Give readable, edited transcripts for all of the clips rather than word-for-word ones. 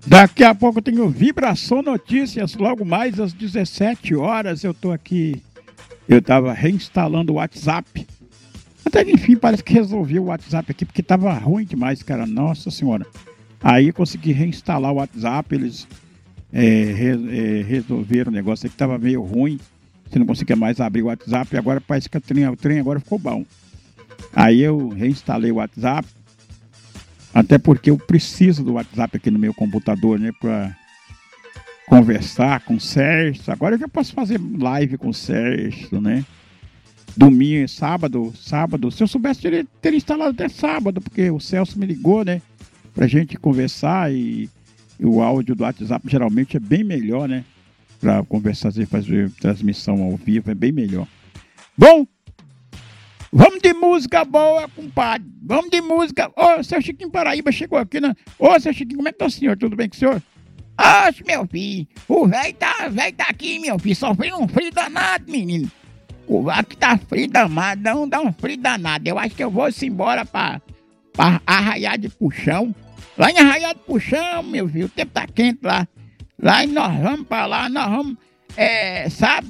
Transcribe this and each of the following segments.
Daqui a pouco eu tenho Vibração Notícias, logo mais às 17 horas eu tô aqui. Eu tava reinstalando o WhatsApp. Até que enfim, parece que resolvi o WhatsApp aqui, porque tava ruim demais, cara. Nossa senhora. Aí eu consegui reinstalar o WhatsApp, eles resolveram o negócio que tava meio ruim. Você não conseguia mais abrir o WhatsApp, e agora parece que o trem agora ficou bom. Aí eu reinstalei o WhatsApp. Até porque eu preciso do WhatsApp aqui no meu computador, né? Pra conversar com o Sérgio. Agora eu já posso fazer live com o Sérgio, né? Domingo, sábado. Se eu soubesse, eu teria instalado até sábado, porque o Celso me ligou, né? Pra gente conversar e o áudio do WhatsApp geralmente é bem melhor, né? Pra conversar e fazer transmissão ao vivo é bem melhor. Bom, vamos de música boa, compadre. Vamos de música. Ô, seu Chiquinho Paraíba chegou aqui, né? Ô, seu Chiquinho, como é que tá o senhor? Tudo bem com o senhor? Oxe, meu filho. O velho tá aqui, meu filho. Sofrendo um frio danado, menino. O aqui tá frio danado. Não dá um frio danado. Eu acho que eu vou embora pra Arraial de Puxão. Lá em Arraial de Puxão, meu filho, o tempo tá quente lá. Lá e nós vamos pra lá, nós vamos, sabe?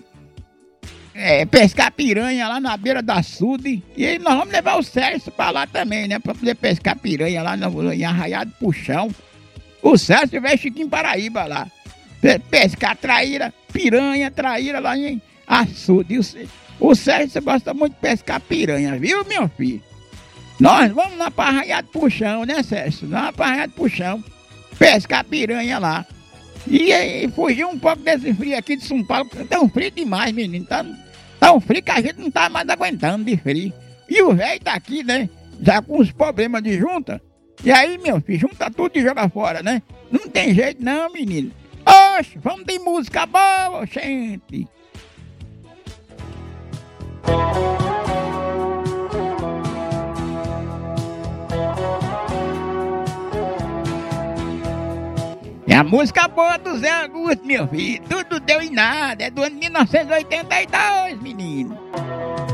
Pescar piranha lá na beira da açude. E aí nós vamos levar o Sérgio pra lá também, né? Pra poder pescar piranha lá em Arraial do Puxão. O Sérgio vai Chiquinho Paraíba lá. Pescar piranha lá em açude. O Sérgio gosta muito de pescar piranha, viu, meu filho? Nós vamos lá pra Arraial do Puxão, né, Sérgio? Lá pra Arraial do Puxão. Pescar piranha lá. E aí, fugir um pouco desse frio aqui de São Paulo, porque tá um frio demais, menino. Tá um frio que a gente não tá mais aguentando de frio. E o velho tá aqui, né? Já com os problemas de junta. E aí, meu filho, junta tudo e joga fora, né? Não tem jeito não, menino. Oxe, vamos de música boa, gente. É a música boa do Zé Augusto, meu filho. Tudo deu em nada. É do ano 1982, menino.